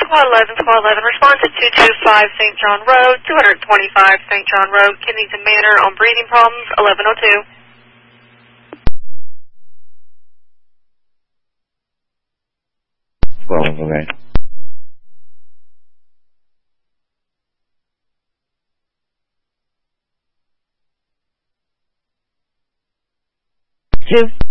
Squad 11, Squad 11, response at 225 St. John Road, 225 St. John Road, Kensington Manor on breathing problems, 1102. Well, okay. Two.